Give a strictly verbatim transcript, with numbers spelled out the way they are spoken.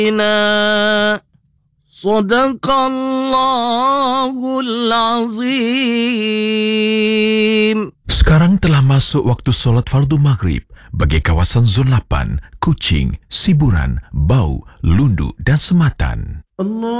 Sadaqallahul azim. Sekarang telah masuk waktu solat fardu maghrib bagi kawasan Zon lapan, Kuching, Siburan, Bau, Lundu dan Sematan. Allah